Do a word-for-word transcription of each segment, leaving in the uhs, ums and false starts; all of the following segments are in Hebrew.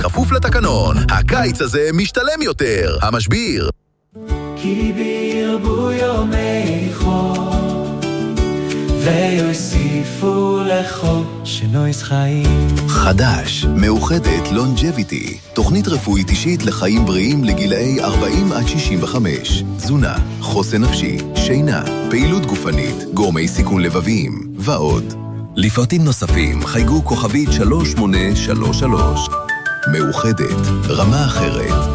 כפוף לתקנון, הקיץ הזה משתלם יותר. המשביר. כי בירבו יומי חול ויוסיפו לחול שנויס חיים. חדש, מאוחדת לונג'ביטי, תוכנית רפואית אישית לחיים בריאים לגילאי ארבעים עד שישים וחמש. תזונה, חוסן נפשי, שינה, פעילות גופנית, גורמי סיכון לבביים ועוד. לפרטים נוספים חייגו כוכבית שלוש שמונה שלוש שלוש. מאוחדת, רמה אחרת.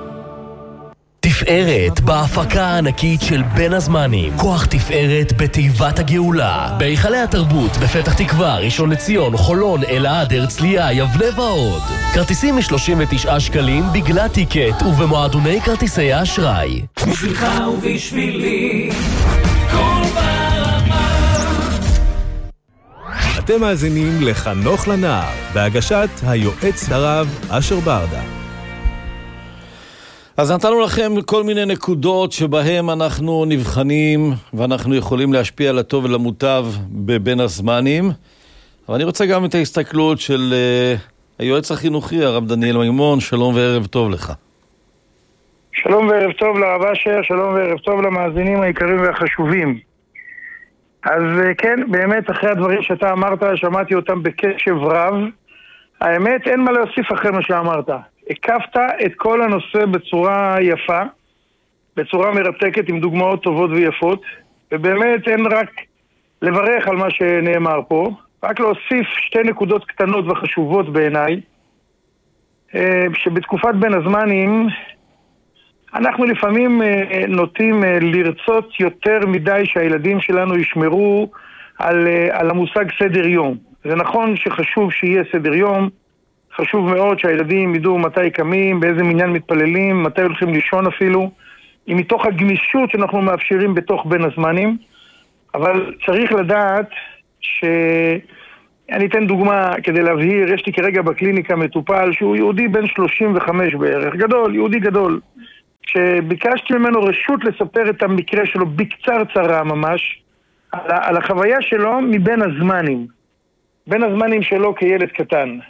תפארת בהפקה הענקית של בין הזמנים. כוח תפארת בתיבת הגאולה. בהיכלי התרבות בפתח תקווה, ראשון לציון, חולון, אלעד, הרצליה, יבנה ועוד. כרטיסים מ-שלושים ותשעה שקלים בגלל טיקט ובמועדוני כרטיסי האשראי. בשבילך ובשבילי כל ברמה. אתם מאזינים לחנוך לנער בהגשת היועץ הרב אשר ברדה. אז נתנו לכם כל מיני נקודות שבהם אנחנו נבחנים ואנחנו יכולים להשפיע על הטוב ולמוטב בבין הזמנים. אבל אני רוצה גם את ההסתכלות של uh, היועץ החינוכי, הרב דניאל מימון. שלום וערב טוב לך. שלום וערב טוב לרב אשר, שלום וערב טוב למאזינים היקרים והחשובים. אז כן, באמת אחרי הדברים שאתה אמרת, שמעתי אותם בקשב רב. האמת, אין מה להוסיף אחרי מה שאמרת. הקפת את כל הנושא בצורה יפה, בצורה מרתקת, עם דוגמאות טובות ויפות, ובאמת אין רק לברך על מה שנאמר פה, רק להוסיף שתי נקודות קטנות וחשובות בעיניי, שבתקופת בין הזמנים אנחנו לפעמים נוטים לרצות יותר מדי שהילדים שלנו ישמרו על, על המושג סדר יום. זה נכון שחשוב שיהיה סדר יום, חשוב מאוד שהילדים ידעו מתי קמים, באיזה מניין מתפללים, מתי הולכים לישון אפילו, היא מתוך הגמישות שאנחנו מאפשרים בתוך בין הזמנים, אבל צריך לדעת ש... אני אתן דוגמה כדי להבהיר, יש לי כרגע בקליניקה מטופל שהוא יהודי בן שלושים וחמש בערך, גדול, יהודי גדול, שביקשתי ממנו רשות לספר את המקרה שלו בקצר צרה ממש, על, על החוויה שלו מבין הזמנים, בין הזמנים שלו כילד קטן.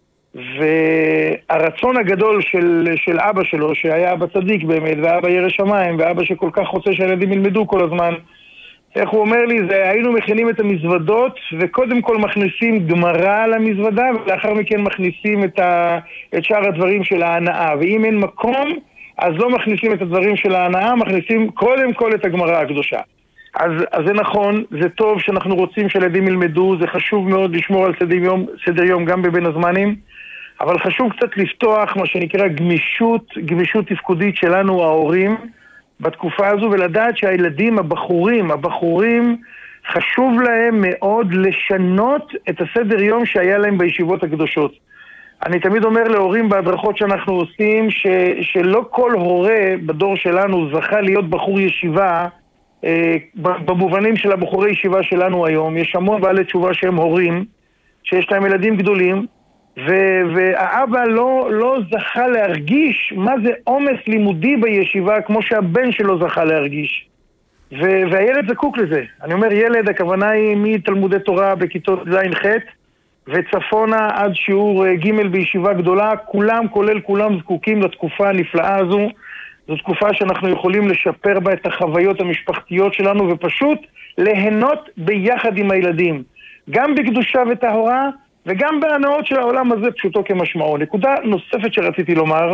והרצון הגדול של, של אבא שלו, שהיה אבא צדיק באמת, ואבא ירא שמיים, ואבא שכל כך רוצה שהילדים ילמדו כל הזמן, איך הוא אומר לי, זה היינו מכינים את המזוודות, וקודם כל מכניסים גמרא על המזוודה, ולאחר מכן מכניסים את, ה, את שאר הדברים של ההנאה. ואם אין מקום, אז לא מכניסים את הדברים של ההנאה, מכניסים קודם כל את הגמרא הקדושה. אז, אז זה נכון, זה טוב שאנחנו רוצים שהילדים ילמדו, זה חשוב מאוד לשמור על סדר יום, סדר יום גם בבין הזמנים, אבל חשוב קצת לפתוח מה שנקרא גמישות, גמישות תפקודית שלנו ההורים בתקופה הזו, ולדעת שהילדים, הבחורים, הבחורים חשוב להם מאוד לשנות את הסדר יום שהיה להם בישיבות הקדושות. אני תמיד אומר להורים בהדרכות שאנחנו עושים, ש, שלא כל הורה בדור שלנו זכה להיות בחור ישיבה, אה, במובנים של הבחורי ישיבה שלנו היום. יש המון בעלי תשובה שהם הורים, שיש להם ילדים גדולים, ו- והאבא לא, לא זכה להרגיש מה זה אומץ לימודי בישיבה כמו שהבן שלו זכה להרגיש. ו- והילד זקוק לזה. אני אומר ילד, הכוונה היא מתלמודי תורה בכיתות זין ח' וצפונה עד שיעור ג' בישיבה גדולה, כולם, כולל כולם, זקוקים לתקופה הנפלאה הזו. זו תקופה שאנחנו יכולים לשפר בה את החוויות המשפחתיות שלנו ופשוט ליהנות ביחד עם הילדים. גם בקדושה וטהרה, וגם בהנאות של העולם הזה פשוטו כמשמעו. נקודה נוספת שרציתי לומר,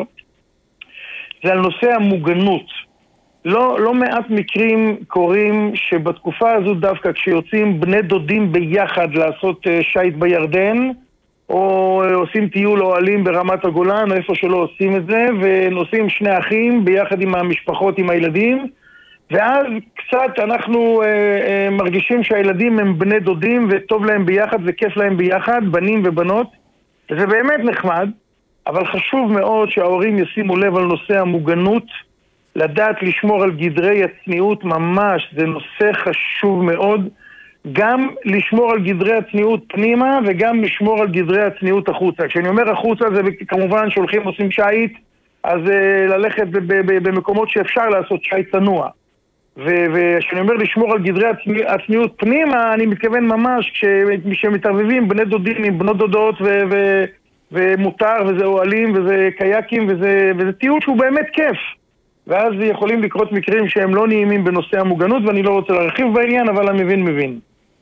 זה על נושא המוגנות. לא, לא מעט מקרים קורים שבתקופה הזו דווקא כשיוצאים בני דודים ביחד לעשות שייט בירדן, או עושים טיול אוהלים ברמת הגולן, או איפה שלא עושים את זה, ונוסעים שני אחים ביחד עם המשפחות, עם הילדים, ואז קצת אנחנו אה, אה, מרגישים שהילדים הם בני דודים וטוב להם ביחד וכיף להם ביחד, בנים ובנות, וזה באמת נחמד, אבל חשוב מאוד שההורים ישימו לב על נושא המוגנות, לדעת לשמור על גדרי הצניעות ממש, זה נושא חשוב מאוד, גם לשמור על גדרי הצניעות פנימה וגם לשמור על גדרי הצניעות החוצה. כשאני אומר החוצה זה כמובן שהולכים עושים שייט, אז אה, ללכת במקומות שאפשר לעשות שייט צנוע. וכשאני אומר לשמור על גדרי הצניעות פנימה, אני מתכוון ממש כשמתערבבים בני דודים עם בנות דודות ו- ו- ומותר, וזה אוהלים, וזה קייקים, וזה, וזה טיול שהוא באמת כיף. ואז יכולים לקרות מקרים שהם לא נעימים בנושא המוגנות, ואני לא רוצה להרחיב בעניין, אבל המבין מבין.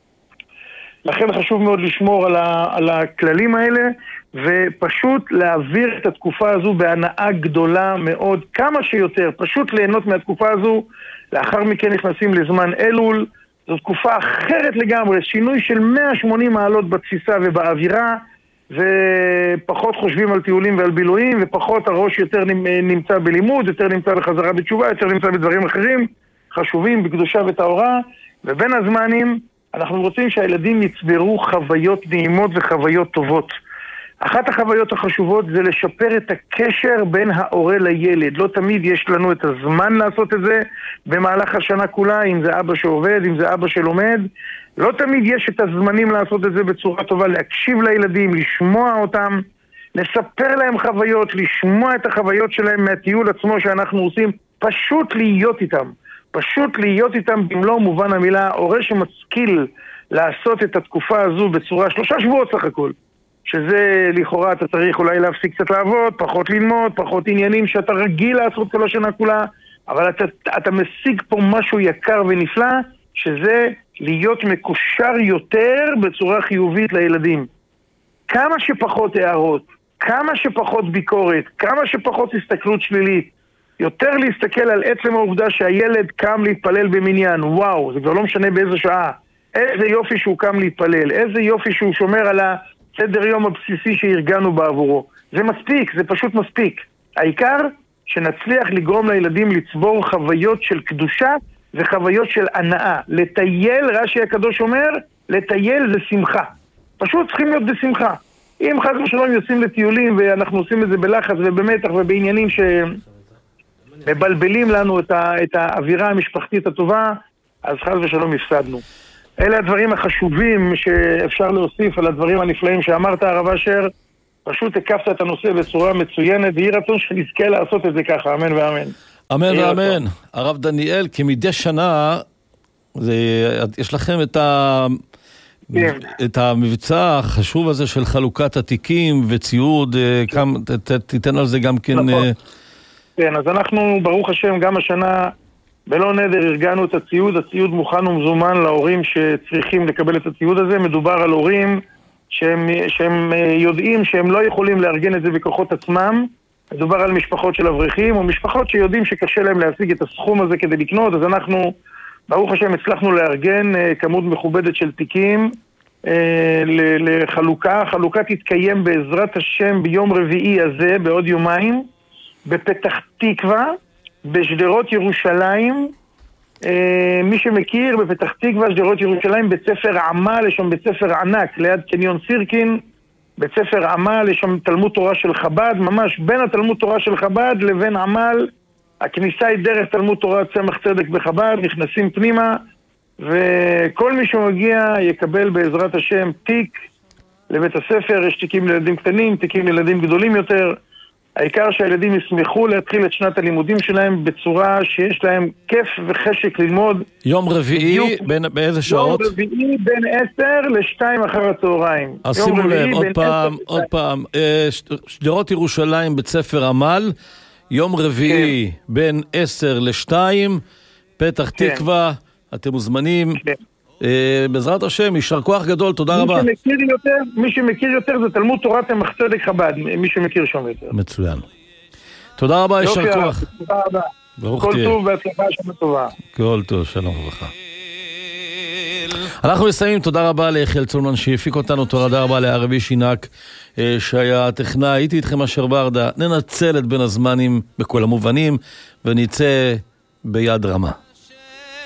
לכן חשוב מאוד לשמור על, ה, על הכללים האלה, ופשוט להעביר את התקופה הזו בהנאה גדולה מאוד, כמה שיותר, פשוט ליהנות מהתקופה הזו. לאחר מכן נכנסים לזמן אלול, זו תקופה אחרת לגמרי, שינוי של מאה ושמונים מעלות בתפיסה ובאווירה, ופחות חושבים על טיולים ועל בילויים, ופחות הראש יותר נמצא בלימוד, יותר נמצא בחזרה בתשובה, יותר נמצא בדברים אחרים חשובים, בקדושה וטהרה. ובין הזמנים אנחנו רוצים שהילדים יצברו חוויות נעימות וחוויות טובות. אחת החוויות החשובות זה לשפר את הקשר בין ההורה לילד. לא תמיד יש לנו את הזמן לעשות את זה במהלך השנה כולה, אם זה אבא שעובד, אם זה אבא שלומד. לא תמיד יש את הזמנים לעשות את זה בצורה טובה, להקשיב לילדים, לשמוע אותם, לספר להם חוויות, לשמוע את החוויות שלהם מהטיול עצמו שאנחנו עושים, פשוט להיות איתם. פשוט להיות איתם במלוא מובן המילה. הורה שמשכיל לעשות את התקופה הזו בצורה שלושה שבועות סך הכל, שזה לכאורה אתה צריך אולי להפסיק קצת לעבוד, פחות ללמוד, פחות עניינים שאתה רגיל לעשות כל השנה כולה, אבל אתה, אתה משיג פה משהו יקר ונפלא, שזה להיות מקושר יותר בצורה חיובית לילדים. כמה שפחות הערות, כמה שפחות ביקורת, כמה שפחות הסתכלות שלילית, יותר להסתכל על עצם העובדה שהילד קם להתפלל במניין. וואו, זה כבר לא משנה באיזה שעה. איזה יופי שהוא קם להתפלל, איזה יופי שהוא שומר על הסדר יום הבסיסי שהרגענו בעבורו. זה מספיק, זה פשוט מספיק. העיקר שנצליח לגרום לילדים לצבור חוויות של קדושה וחוויות של הנאה. לטייל, רש"י הקדוש אומר, לטייל זה שמחה. פשוט צריכים להיות בשמחה. אם חס ושלום יוצאים לטיולים ואנחנו עושים את זה בלחץ ובמתח ובעניינים שמבלבלים לנו את, ה, את האווירה המשפחתית הטובה, אז חס ושלום הפסדנו. אלה הדברים החשובים שאפשר להוסיף על הדברים הנפלאים שאמרת, הרב אשר. פשוט הקפת את הנושא בצורה מצוינת, ויהי רצון שנזכה לעשות את זה ככה, אמן ואמן. אמן ואמן. הרב דניאל, כמדי שנה, זה, יש לכם את, ה, כן. את המבצע החשוב הזה של חלוקת התיקים וציוד, כן. כמה, ת, תיתן על זה גם כן... נכון. כן, אז אנחנו, ברוך השם, גם השנה... בלא נדר ארגנו את הציוד, הציוד מוכן ומזומן להורים שצריכים לקבל את הציוד הזה. מדובר על הורים שהם, שהם יודעים שהם לא יכולים לארגן את זה בכוחות עצמם. מדובר על משפחות של אברכים, או משפחות שיודעים שקשה להם להשיג את הסכום הזה כדי לקנות. אז אנחנו, ברוך השם, הצלחנו לארגן כמות מכובדת של תיקים לחלוקה. החלוקה תתקיים בעזרת השם ביום רביעי הזה, בעוד יומיים, בפתח תקווה, בשדרות ירושלים. מי שמכיר, בפתח תקווה, שדרות ירושלים, בית ספר עמל, יש שם בית ספר ענק ליד קניון סירקין, בית ספר עמל, יש שם תלמוד תורה של חב"ד, ממש בין התלמוד תורה של חב"ד לבין עמל. הכניסה היא דרך תלמוד תורה צמח צדק בחב"ד, נכנסים פנימה, וכל מי שמגיע יקבל בעזרת השם תיק לבית הספר. יש תיקים לילדים קטנים, תיקים לילדים גדולים יותר. העיקר שהילדים ישמחו להתחיל את שנת הלימודים שלהם בצורה שיש להם כיף וחשק ללמוד. יום רביעי, בין, באיזה שעות? יום רביעי בין עשר לשתיים אחר הצהריים. אז שימו לב, עוד פעם, עוד פעם, שדרות ירושלים, בית ספר עמל, יום רביעי כן. בין עשר לשתיים, פתח כן. תקווה, אתם מוזמנים. כן. בעזרת השם, יישר כוח גדול, תודה מי רבה. שמכיר יותר, מי שמכיר יותר זה תלמוד תורת צמח צדק חב"ד, מי שמכיר שם יותר. מצוין. תודה רבה, יישר כוח. תודה רבה. ברוך כל תהיה. טוב והצלחה שנה טובה. כל טוב, שלום וברכה. אנחנו מסיימים, תודה רבה ליחיאל צולמן שהפיק אותנו, תודה רבה לערבי שינק שהיה טכנאי, הייתי איתכם אשר ברדה, ננצל את בין הזמנים בכל המובנים ונצא ביד רמה.